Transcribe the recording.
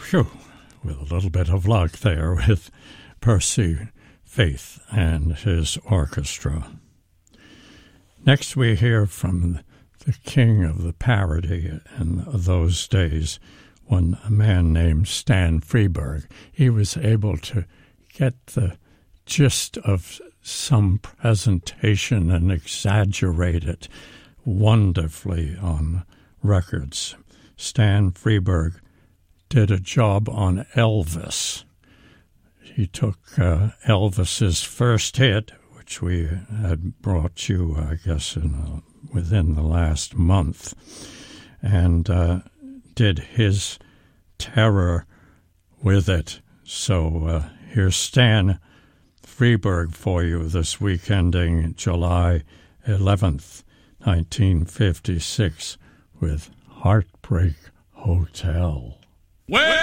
with a little bit of luck there with Percy Faith and his orchestra. Next we hear from the king of the parody in those days, a man named Stan Freberg. He was able to get the gist of some presentation and exaggerate it wonderfully on records. Stan Freberg did a job on Elvis. He took Elvis's first hit, which we had brought you, I guess, within the last month, and did his terror with it. So here's Stan Freberg for you this week ending July 11th, 1956, with Heartbreak Hotel.